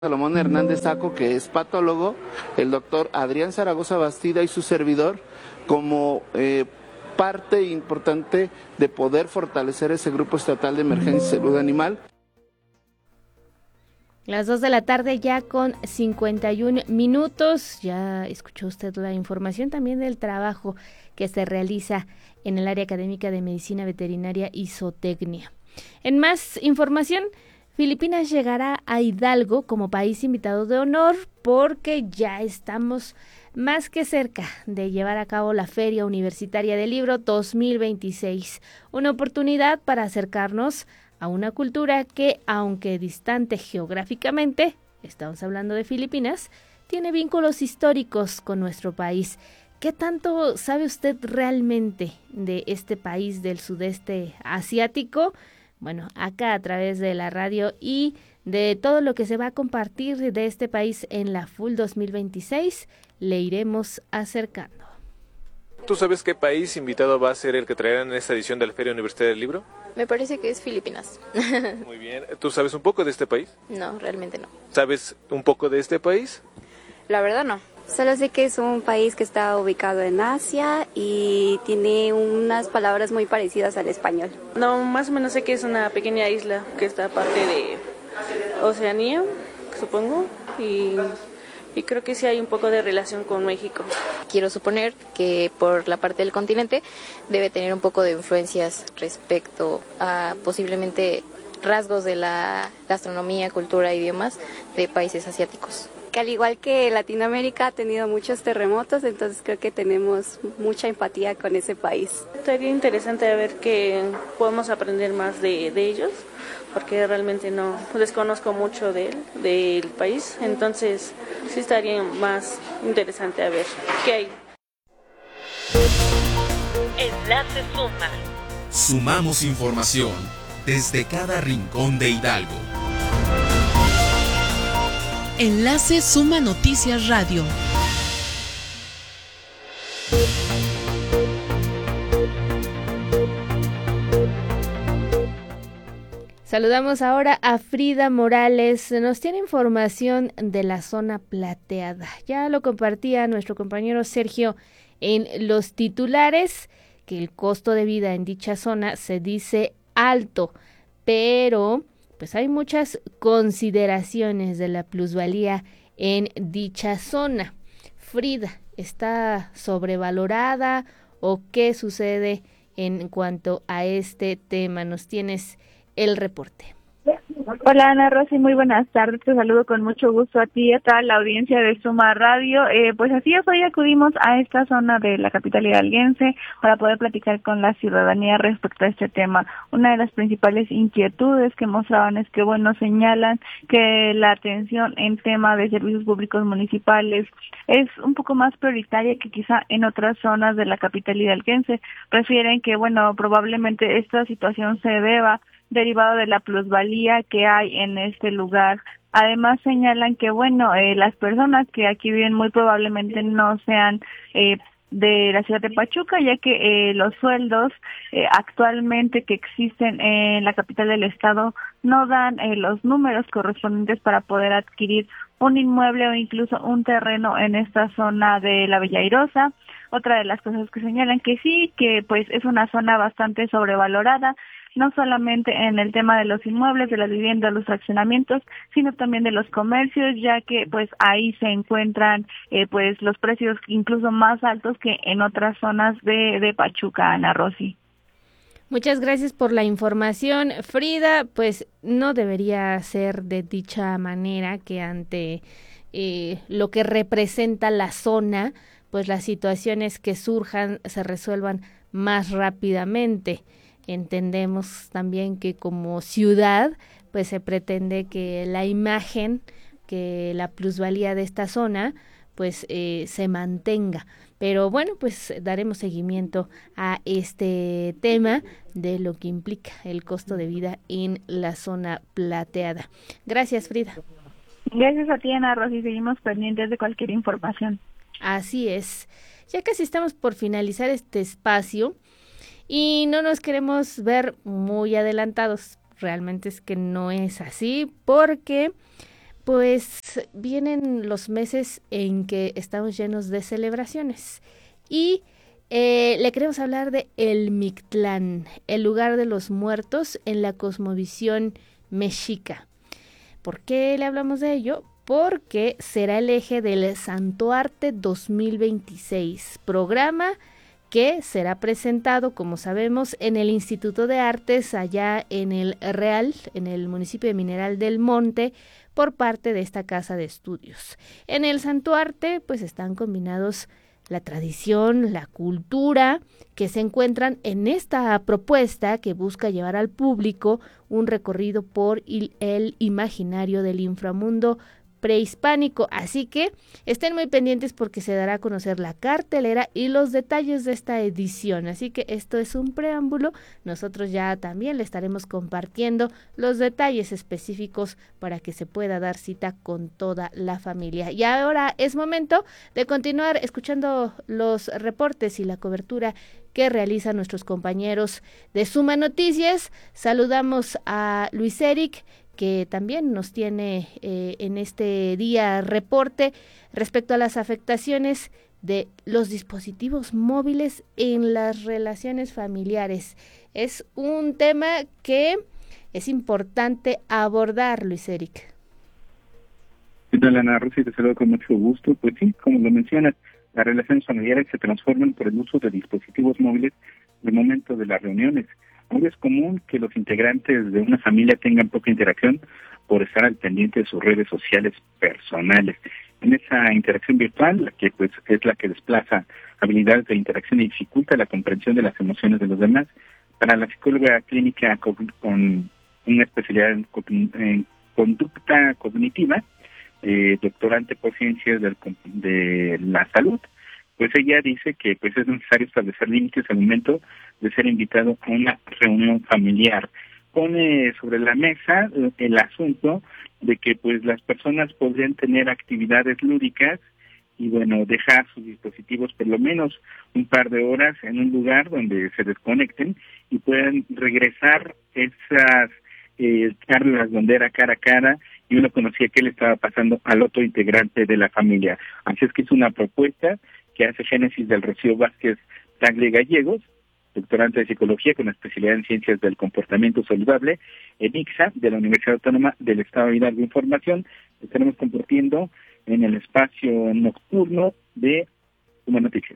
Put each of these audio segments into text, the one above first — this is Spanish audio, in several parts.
Salomón Hernández Saco, que es patólogo, el doctor Adrián Zaragoza Bastida y su servidor, como parte importante de poder fortalecer ese grupo estatal de emergencia y salud animal. Las 2 de la tarde ya con 51 minutos. Ya escuchó usted la información también del trabajo que se realiza en el área académica de medicina veterinaria y zootecnia. En más información, Filipinas llegará a Hidalgo como país invitado de honor porque ya estamos más que cerca de llevar a cabo la Feria Universitaria del Libro 2026, una oportunidad para acercarnos a una cultura que, aunque distante geográficamente, estamos hablando de Filipinas, tiene vínculos históricos con nuestro país. ¿Qué tanto sabe usted realmente de este país del sudeste asiático? Bueno, acá a través de la radio y de todo lo que se va a compartir de este país en la FUL 2026, le iremos acercando. ¿Tú sabes qué país invitado va a ser el que traerán en esta edición de la Feria Universitaria del Libro? Me parece que es Filipinas. Muy bien. ¿Tú sabes un poco de este país? No, realmente no. ¿Sabes un poco de este país? La verdad no. Solo sé que es un país que está ubicado en Asia y tiene unas palabras muy parecidas al español. No, más o menos sé que es una pequeña isla que está parte de Oceanía, supongo, y creo que sí hay un poco de relación con México. Quiero suponer que por la parte del continente debe tener un poco de influencias respecto a posiblemente rasgos de la gastronomía, cultura, idiomas de países asiáticos. Que al igual que Latinoamérica ha tenido muchos terremotos, entonces creo que tenemos mucha empatía con ese país. Estaría interesante ver que podemos aprender más de ellos, porque realmente no desconozco mucho del país, entonces sí estaría más interesante a ver qué hay. Enlace Suma. Sumamos información desde cada rincón de Hidalgo. Enlace Suma Noticias Radio. Saludamos ahora a Frida Morales. Nos tiene información de la zona plateada. Ya lo compartía nuestro compañero Sergio en los titulares, que el costo de vida en dicha zona se dice alto, pero pues hay muchas consideraciones de la plusvalía en dicha zona. Frida, ¿está sobrevalorada o qué sucede en cuanto a este tema? Nos tienes el reporte. Hola Ana Rosy, muy buenas tardes, te saludo con mucho gusto a ti y a toda la audiencia de Suma Radio. Pues así es, hoy acudimos a esta zona de la capital hidalguense para poder platicar con la ciudadanía respecto a este tema. Una de las principales inquietudes que mostraban es que, bueno, señalan que la atención en tema de servicios públicos municipales es un poco más prioritaria que quizá en otras zonas de la capital hidalguense. Refieren que, bueno, probablemente esta situación se deba derivado de la plusvalía que hay en este lugar. Además señalan que, bueno, las personas que aquí viven muy probablemente no sean de la ciudad de Pachuca, ya que los sueldos actualmente que existen en la capital del estado no dan los números correspondientes para poder adquirir un inmueble o incluso un terreno en esta zona de la Villa Airosa. Otra de las cosas que señalan que sí, que pues es una zona bastante sobrevalorada, no solamente en el tema de los inmuebles, de las viviendas, los fraccionamientos, sino también de los comercios, ya que pues ahí se encuentran pues los precios incluso más altos que en otras zonas de Pachuca, Ana Rosy. Muchas gracias por la información, Frida. Pues no debería ser de dicha manera que ante lo que representa la zona, pues las situaciones que surjan se resuelvan más rápidamente. Entendemos también que como ciudad, pues se pretende que la imagen, que la plusvalía de esta zona, pues se mantenga. Pero bueno, pues daremos seguimiento a este tema de lo que implica el costo de vida en la zona plateada. Gracias, Frida. Gracias a ti, Ana Rosy, seguimos pendientes de cualquier información. Así es. Ya casi estamos por finalizar este espacio y no nos queremos ver muy adelantados. Realmente es que no es así porque pues vienen los meses en que estamos llenos de celebraciones y le queremos hablar de El Mictlán, el lugar de los muertos en la cosmovisión mexica. ¿Por qué le hablamos de ello? Porque será el eje del Santoarte 2026, programa que será presentado, como sabemos, en el Instituto de Artes allá en el Real, en el municipio de Mineral del Monte, por parte de esta casa de estudios. En el Santoarte, pues están combinados la tradición, la cultura, que se encuentran en esta propuesta que busca llevar al público un recorrido por el imaginario del inframundo prehispánico, así que estén muy pendientes porque se dará a conocer la cartelera y los detalles de esta edición, así que esto es un preámbulo, nosotros ya también le estaremos compartiendo los detalles específicos para que se pueda dar cita con toda la familia. Y ahora es momento de continuar escuchando los reportes y la cobertura que realizan nuestros compañeros de Suma Noticias. Saludamos a Luis Eric, que también nos tiene en este día reporte respecto a las afectaciones de los dispositivos móviles en las relaciones familiares. Es un tema que es importante abordar, Luis Eric. ¿Qué tal, Ana Rosy? Te saludo con mucho gusto. Pues sí, como lo mencionas, las relaciones familiares se transforman por el uso de dispositivos móviles en el momento de las reuniones. Ahora es común que los integrantes de una familia tengan poca interacción por estar al pendiente de sus redes sociales personales. En esa interacción virtual, la que pues es la que desplaza habilidades de interacción y dificulta la comprensión de las emociones de los demás, para la psicóloga clínica con una especialidad en conducta cognitiva, doctorante por ciencias de la salud, pues ella dice que pues es necesario establecer límites al momento de ser invitado a una reunión familiar. Pone sobre la mesa el asunto de que pues las personas podrían tener actividades lúdicas y bueno, dejar sus dispositivos por lo menos un par de horas en un lugar donde se desconecten y puedan regresar esas charlas donde era cara a cara y uno conocía qué le estaba pasando al otro integrante de la familia. Así es que es una propuesta que hace génesis del Rocío Vázquez Tagle Gallegos, doctorante de Psicología con especialidad en Ciencias del Comportamiento Saludable, en ICSA, de la Universidad Autónoma del Estado de Hidalgo. Información que estaremos compartiendo en el espacio nocturno de Suma Noticias.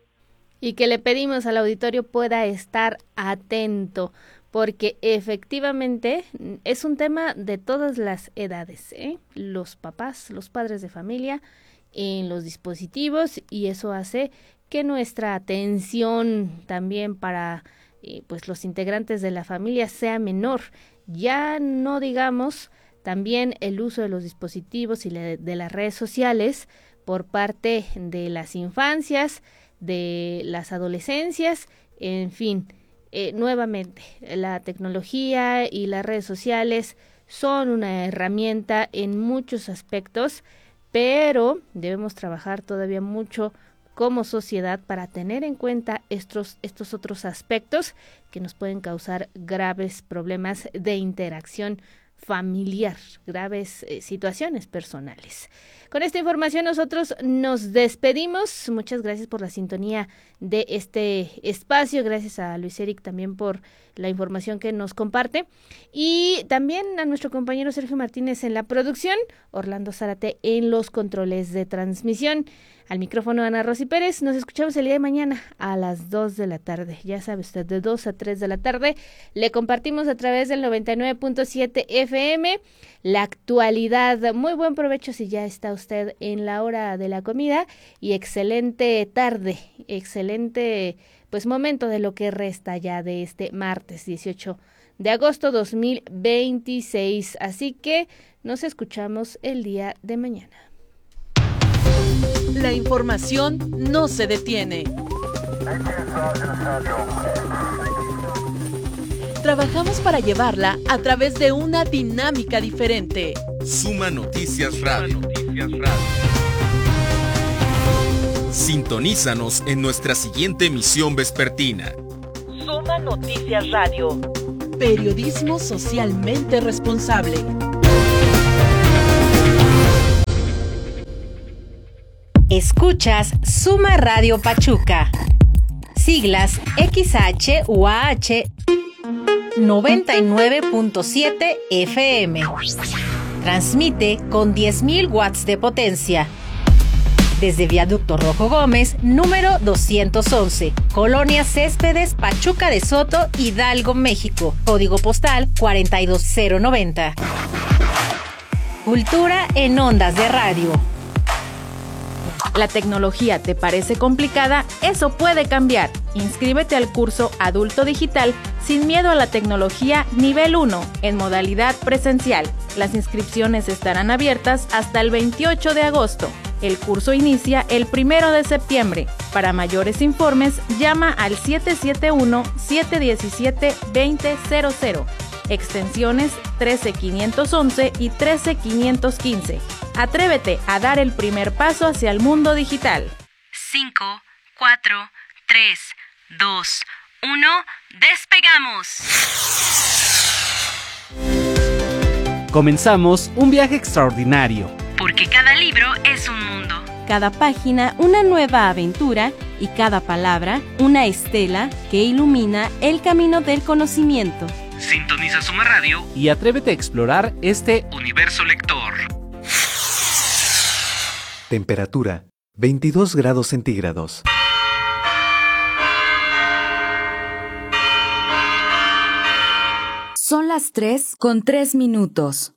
Y que le pedimos al auditorio pueda estar atento, porque efectivamente es un tema de todas las edades, los papás, los padres de familia, en los dispositivos, y eso hace que nuestra atención también para pues los integrantes de la familia sea menor. Ya no digamos también el uso de los dispositivos y de las redes sociales por parte de las infancias, de las adolescencias, en fin, nuevamente la tecnología y las redes sociales son una herramienta en muchos aspectos, pero debemos trabajar todavía mucho como sociedad para tener en cuenta estos otros aspectos que nos pueden causar graves problemas de interacción familiar, graves situaciones personales. Con esta información nosotros nos despedimos. Muchas gracias por la sintonía de este espacio. Gracias a Luis Eric también por la información que nos comparte. Y también a nuestro compañero Sergio Martínez en la producción, Orlando Zárate en los controles de transmisión. Al micrófono Ana Rosy Pérez. Nos escuchamos el día de mañana a las 2 de la tarde. Ya sabe usted, de 2 a 3 de la tarde. Le compartimos a través del 99.7 FM la actualidad. Muy buen provecho si ya está usted en la hora de la comida. Y excelente tarde, excelente pues momento de lo que resta ya de este martes 18 de agosto 2026. Así que nos escuchamos el día de mañana. La información no se detiene. Trabajamos para llevarla a través de una dinámica diferente. Suma Noticias Radio. Sintonízanos en nuestra siguiente emisión vespertina. Suma Noticias Radio. Periodismo socialmente responsable. Escuchas Suma Radio Pachuca. Siglas XHUAH 99.7 FM. Transmite con 10.000 watts de potencia. Desde Viaducto Rojo Gómez, número 211, Colonia Céspedes, Pachuca de Soto, Hidalgo, México. Código postal 42090. Cultura en ondas de radio. ¿La tecnología te parece complicada? Eso puede cambiar. Inscríbete al curso Adulto Digital sin miedo a la tecnología nivel 1 en modalidad presencial. Las inscripciones estarán abiertas hasta el 28 de agosto. El curso inicia el 1 de septiembre. Para mayores informes, llama al 771-717-2000, extensiones 13511 y 13515. Atrévete a dar el primer paso hacia el mundo digital. 5, 4, 3, 2, 1, ¡despegamos! Comenzamos un viaje extraordinario. Porque cada libro es un mundo. Cada página una nueva aventura y cada palabra una estela que ilumina el camino del conocimiento. Sintoniza Suma Radio y atrévete a explorar este universo lector. Temperatura 22 grados centígrados. Son las 3:03.